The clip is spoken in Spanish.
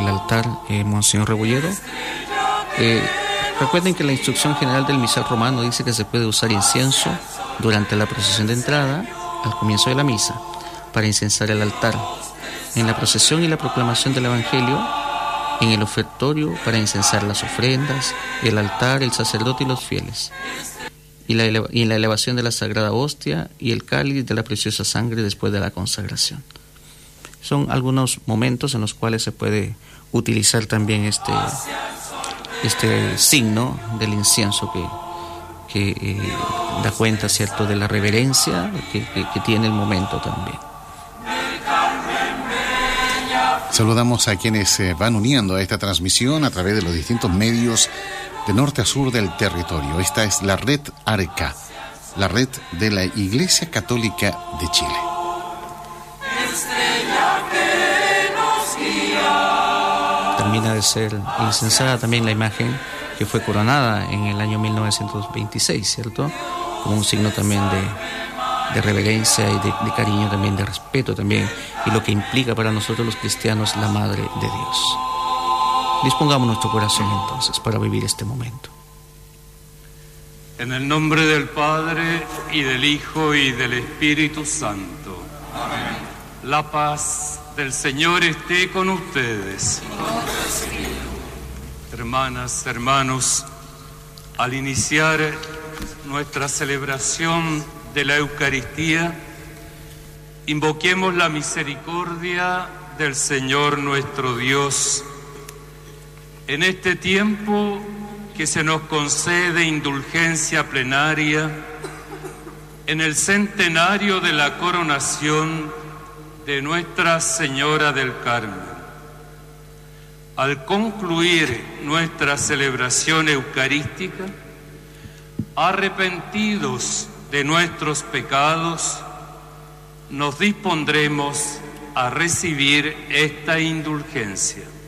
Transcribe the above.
el altar, Monseñor Rebolledo. Recuerden que la instrucción general del misal romano dice que se puede usar incienso durante la procesión de entrada, al comienzo de la misa, para incensar el altar, en la procesión y la proclamación del Evangelio, en el ofertorio para incensar las ofrendas, el altar, el sacerdote y los fieles, y en la elevación de la sagrada hostia y el cáliz de la preciosa sangre después de la consagración. Son algunos momentos en los cuales se puede utilizar también este signo del incienso que da cuenta, ¿cierto?, de la reverencia que tiene el momento también. Saludamos a quienes se van uniendo a esta transmisión a través de los distintos medios de norte a sur del territorio. Esta es la red ARCA, la red de la Iglesia Católica de Chile. Termina de ser incensada también la imagen que fue coronada en el año 1926, ¿cierto? Como un signo también de reverencia y de cariño, también de respeto también, y lo que implica para nosotros los cristianos la Madre de Dios. Dispongamos nuestro corazón entonces para vivir este momento. En el nombre del Padre, y del Hijo, y del Espíritu Santo. Amén. La paz del Señor esté con ustedes. Hermanas, hermanos, al iniciar nuestra celebración de la Eucaristía, invoquemos la misericordia del Señor nuestro Dios. En este tiempo que se nos concede indulgencia plenaria, en el centenario de la coronación de Nuestra Señora del Carmen, al concluir nuestra celebración eucarística, arrepentidos de nuestros pecados, nos dispondremos a recibir esta indulgencia.